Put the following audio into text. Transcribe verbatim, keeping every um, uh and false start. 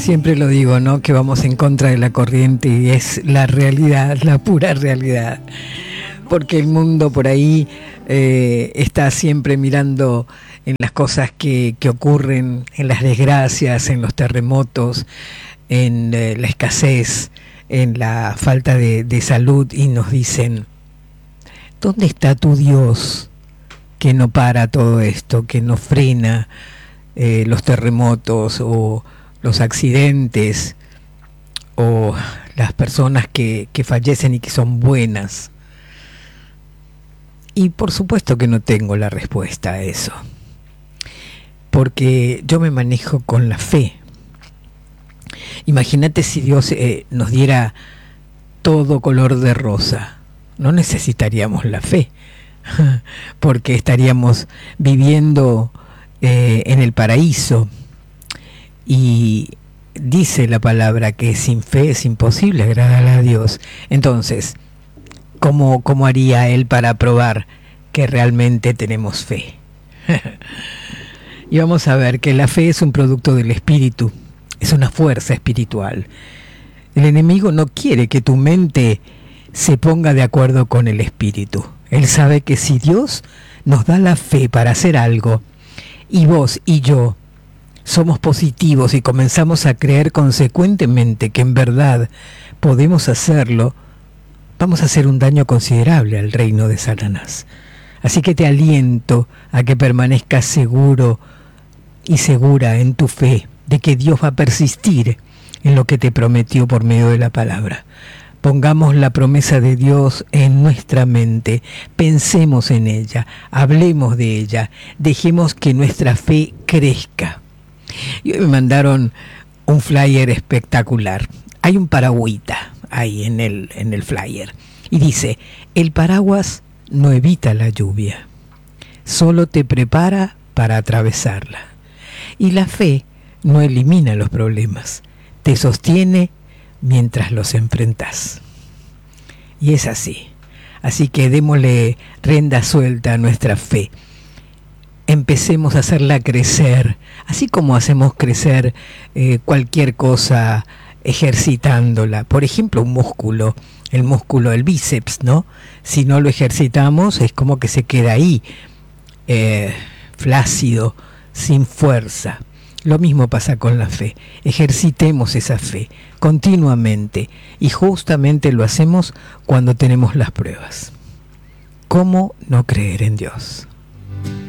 Siempre lo digo, ¿no? Que vamos en contra de la corriente y es la realidad, la pura realidad. Porque el mundo por ahí eh, está siempre mirando en las cosas que, que ocurren, en las desgracias, en los terremotos, en eh, la escasez, en la falta de, de salud, y nos dicen: ¿dónde está tu Dios que no para todo esto, que no frena eh, los terremotos o los accidentes o las personas que, que fallecen y que son buenas? Y por supuesto que no tengo la respuesta a eso, porque yo me manejo con la fe. Imagínate si Dios eh, nos diera todo color de rosa, no necesitaríamos la fe, porque estaríamos viviendo eh, en el paraíso. Y dice la palabra que sin fe es imposible agradar a Dios. Entonces, ¿cómo, cómo haría Él para probar que realmente tenemos fe? Y vamos a ver que la fe es un producto del Espíritu, es una fuerza espiritual. El enemigo no quiere que tu mente se ponga de acuerdo con el Espíritu. Él sabe que si Dios nos da la fe para hacer algo, y vos y yo somos positivos y comenzamos a creer consecuentemente que en verdad podemos hacerlo, vamos a hacer un daño considerable al reino de Satanás. Así que te aliento a que permanezcas seguro y segura en tu fe de que Dios va a persistir en lo que te prometió por medio de la palabra. Pongamos la promesa de Dios en nuestra mente, pensemos en ella, hablemos de ella, dejemos que nuestra fe crezca. Y hoy me mandaron un flyer espectacular. Hay un paragüita ahí en el, en el flyer y dice: el paraguas no evita la lluvia, solo te prepara para atravesarla. Y la fe no elimina los problemas, te sostiene mientras los enfrentas. Y es así. Así que démosle rienda suelta a nuestra fe. Empecemos a hacerla crecer, así como hacemos crecer eh, cualquier cosa ejercitándola. Por ejemplo, un músculo, el músculo del bíceps, ¿no? Si no lo ejercitamos es como que se queda ahí, eh, flácido, sin fuerza. Lo mismo pasa con la fe. Ejercitemos esa fe continuamente, y justamente lo hacemos cuando tenemos las pruebas. ¿Cómo no creer en Dios?